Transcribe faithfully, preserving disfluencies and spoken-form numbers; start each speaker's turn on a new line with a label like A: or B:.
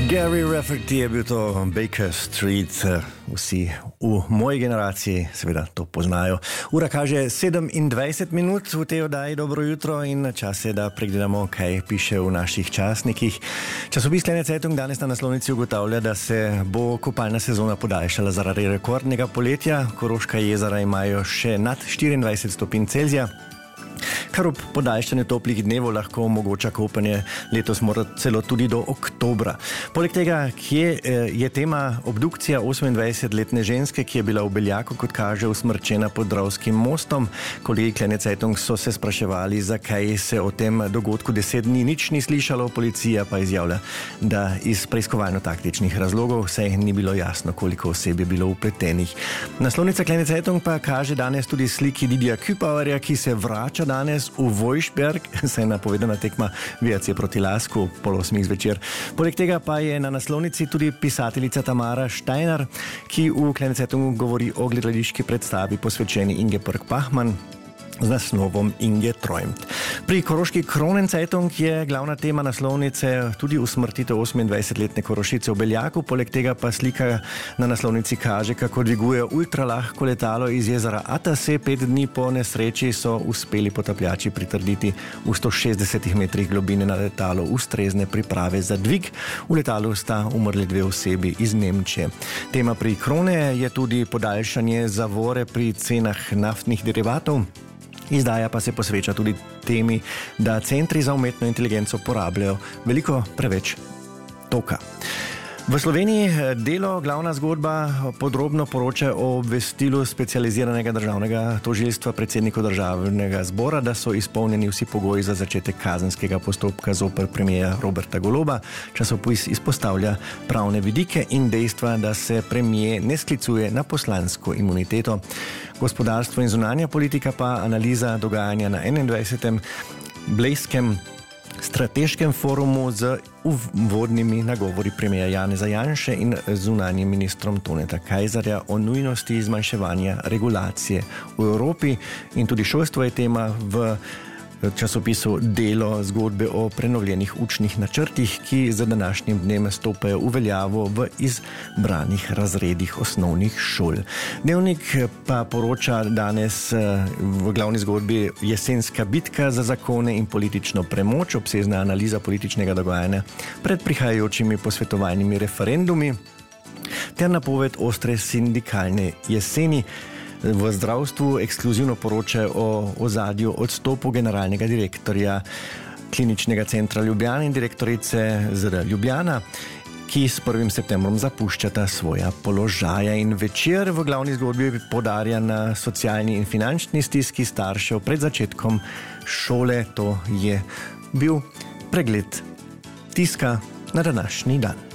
A: Gary Rafferty je bil to, Baker Street, vsi v moji generaciji seveda to poznajo. Ura kaže sedemindvajset minut v tej oddaji Dobro jutro in čas je, da pregledamo, kaj piše v naših časnikih. Časopis Kleine Zeitung danes na naslovnici ugotavlja, da se bo kopalna sezona podaljšala zaradi rekordnega poletja. Koroška jezera imajo še nad štiriindvajset stopinj Celzija. Kar ob podaljšanju toplih dnevov lahko omogoča kopanje letos mora celo tudi do oktobra. Poleg tega, kje je tema obdukcija osemindvajsetletne ženske, ki je bila v Beljaku, kot kaže, usmrčena pod Dravskim mostom. Kolegi Kleine Zeitung so se spraševali, zakaj se o tem dogodku deset dni nič ni slišalo, policija pa izjavlja, da iz preiskovalno-taktičnih razlogov saj ni bilo jasno, koliko oseb je bilo vpletenih. Naslovnica Kleine Zeitung pa kaže danes tudi sliki Didija Kübauerja, ki se vrača danes v Vojšberg, saj je napovedana tekma V A C proti Lasku pol osmih zvečer. Poleg tega pa je na naslovnici tudi pisateljica Tamara Steiner, ki v Kleine Zeitung govori o gledališki predstavi posvečeni Ingeborg Bachmann z naslovom Inge träumt. Pri koroški Kronenzeitung je glavna tema naslovnice tudi usmrtitev osemindvajsetletne Korošice v Beljaku, poleg tega pa slika na naslovnici kaže, kako dviguje ultralahko letalo iz jezera Atase. Pet dni po nesreči so uspeli potapljači pritrditi v sto šestdesetih metrih globine na letalo ustrezne priprave za dvig. V letalu sta umrli dve osebi iz Nemčije. Tema pri Krone je tudi podaljšanje zavore pri cenah naftnih derivatov. Izdaja pa se posveča tudi temi, da centri za umetno inteligenco porabljajo veliko preveč toka. V Sloveniji Delo, glavna zgodba, podrobno poroča o obvestilu specializiranega državnega tožilstva predsedniku državnega zbora, da so izpolnjeni vsi pogoji za začetek kazenskega postopka zoper premierja Roberta Goloba. Časopis izpostavlja pravne vidike in dejstva, da se premijer ne sklicuje na poslansko imuniteto. Gospodarstvo in zunanja politika pa analiza dogajanja na enaindvajsetem Blejskem strateškem forumu z uvodnimi nagovori premierja Janeza Janše in zunanjim ministrom Toneta Kajzerja o nujnosti zmanjševanja regulacije v Evropi. In tudi šolstvo je tema v časopisu Delo, zgodbe o prenovljenih učnih načrtih, ki za današnjim dnem stopajo v veljavo v izbranih razredih osnovnih šol. Dnevnik pa poroča danes v glavni zgodbi jesenska bitka za zakone in politično premoč, obsežna analiza političnega dogajanja pred prihajajočimi posvetovalnimi referendumi ter napoved ostre sindikalne jeseni. V zdravstvu ekskluzivno poročajo o ozadju odstopu generalnega direktorja Kliničnega centra Ljubljana in direktorice Z R Ljubljana, ki s prvim septembrom zapuščata svoja položaja. In Večer v glavni zgodbi podarja na socialni in finančni stiski staršev pred začetkom šole. To je bil pregled tiska na današnji dan.